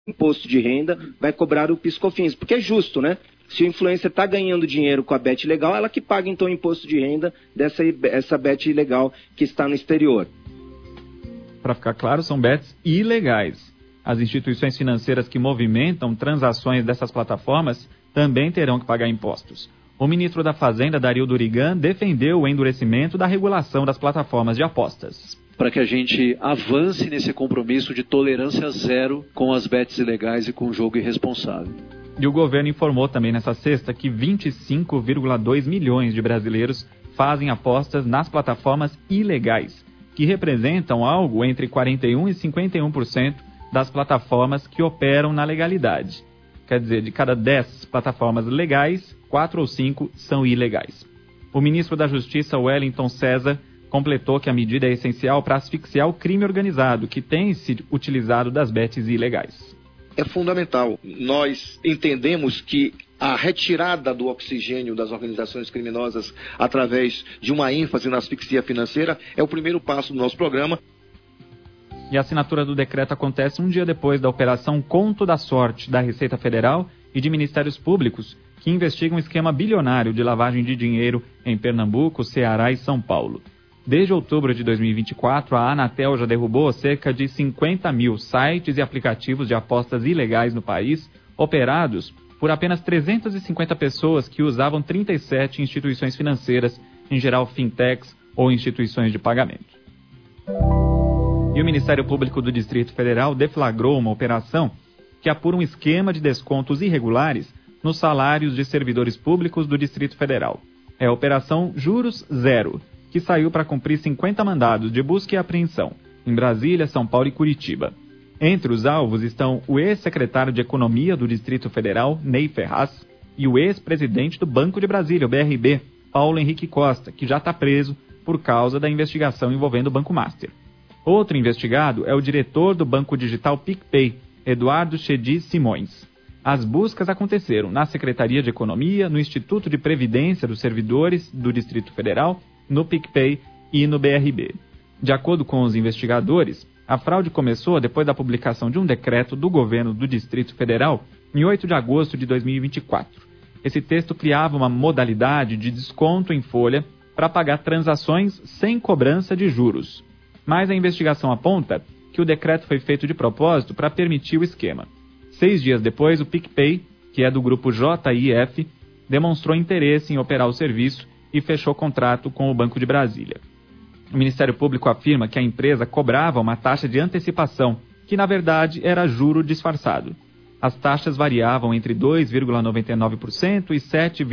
imposto de renda, vai cobrar o PIS/COFINS, porque é justo, né? Se o influencer está ganhando dinheiro com a bet ilegal, ela que paga então o imposto de renda dessa bet ilegal que está no exterior. Para ficar claro, são bets ilegais. As instituições financeiras que movimentam transações dessas plataformas também terão que pagar impostos. O ministro da Fazenda, Dario Durigan, defendeu o endurecimento da regulação das plataformas de apostas. Para que a gente avance nesse compromisso de tolerância zero com as bets ilegais e com o jogo irresponsável. E o governo informou também nessa sexta que 25,2 milhões de brasileiros fazem apostas nas plataformas ilegais, que representam algo entre 41% e 51% das plataformas que operam na legalidade. Quer dizer, de cada 10 plataformas legais, 4 ou 5 são ilegais. O ministro da Justiça, Wellington César, completou que a medida é essencial para asfixiar o crime organizado, que tem se utilizado das bets ilegais. É fundamental. Nós entendemos que a retirada do oxigênio das organizações criminosas através de uma ênfase na asfixia financeira é o primeiro passo do nosso programa. E a assinatura do decreto acontece um dia depois da Operação Conto da Sorte da Receita Federal e de Ministérios Públicos, que investigam um esquema bilionário de lavagem de dinheiro em Pernambuco, Ceará e São Paulo. Desde outubro de 2024, a Anatel já derrubou cerca de 50 mil sites e aplicativos de apostas ilegais no país, operados por apenas 350 pessoas que usavam 37 instituições financeiras, em geral fintechs ou instituições de pagamento. E o Ministério Público do Distrito Federal deflagrou uma operação que apura um esquema de descontos irregulares nos salários de servidores públicos do Distrito Federal. É a Operação Juros Zero, que saiu para cumprir 50 mandados de busca e apreensão em Brasília, São Paulo e Curitiba. Entre os alvos estão o ex-secretário de Economia do Distrito Federal, Ney Ferraz, e o ex-presidente do Banco de Brasília, o BRB, Paulo Henrique Costa, que já está preso por causa da investigação envolvendo o Banco Master. Outro investigado é o diretor do banco digital PicPay, Eduardo Chedi Simões. As buscas aconteceram na Secretaria de Economia, no Instituto de Previdência dos Servidores do Distrito Federal, no PicPay e no BRB. De acordo com os investigadores, a fraude começou depois da publicação de um decreto do governo do Distrito Federal em 8 de agosto de 2024. Esse texto criava uma modalidade de desconto em folha para pagar transações sem cobrança de juros. Mas a investigação aponta que o decreto foi feito de propósito para permitir o esquema. 6 dias depois, o PicPay, que é do grupo JIF, demonstrou interesse em operar o serviço e fechou contrato com o Banco de Brasília. O Ministério Público afirma que a empresa cobrava uma taxa de antecipação, que na verdade era juro disfarçado. As taxas variavam entre 2,99% e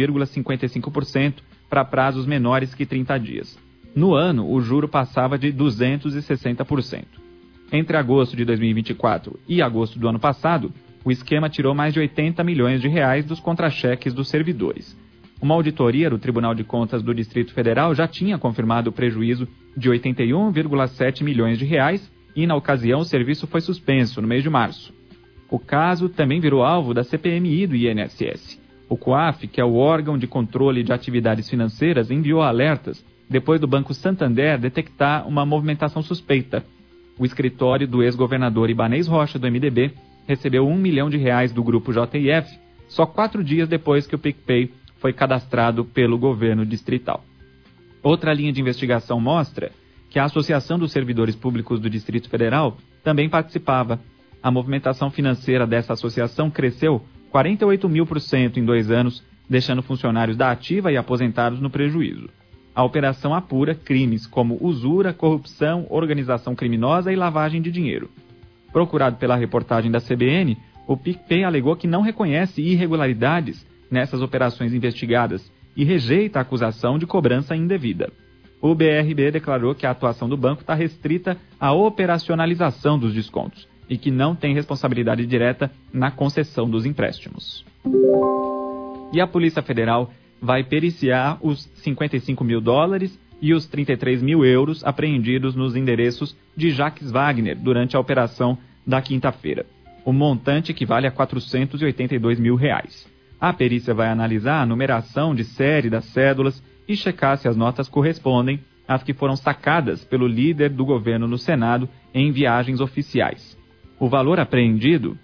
7,55% para prazos menores que 30 dias. No ano, o juro passava de 260%. Entre agosto de 2024 e agosto do ano passado, o esquema tirou mais de 80 milhões de reais dos contra-cheques dos servidores. Uma auditoria do Tribunal de Contas do Distrito Federal já tinha confirmado o prejuízo de 81,7 milhões de reais e, na ocasião, o serviço foi suspenso no mês de março. O caso também virou alvo da CPMI do INSS. O COAF, que é o órgão de controle de atividades financeiras, enviou alertas depois do Banco Santander detectar uma movimentação suspeita. O escritório do ex-governador Ibanez Rocha, do MDB, recebeu R$1 milhão do grupo JIF só 4 dias depois que o PicPay foi cadastrado pelo governo distrital. Outra linha de investigação mostra que a Associação dos Servidores Públicos do Distrito Federal também participava. A movimentação financeira dessa associação cresceu 48.000% em 2 anos, deixando funcionários da ativa e aposentados no prejuízo. A operação apura crimes como usura, corrupção, organização criminosa e lavagem de dinheiro. Procurado pela reportagem da CBN, o PicPay alegou que não reconhece irregularidades nessas operações investigadas e rejeita a acusação de cobrança indevida. O BRB declarou que a atuação do banco está restrita à operacionalização dos descontos e que não tem responsabilidade direta na concessão dos empréstimos. E a Polícia Federal vai periciar os $55 mil e os 33 mil euros apreendidos nos endereços de Jacques Wagner durante a operação da quinta-feira. O montante equivale a R$482 mil. A perícia vai analisar a numeração de série das cédulas e checar se as notas correspondem às que foram sacadas pelo líder do governo no Senado em viagens oficiais. O valor apreendido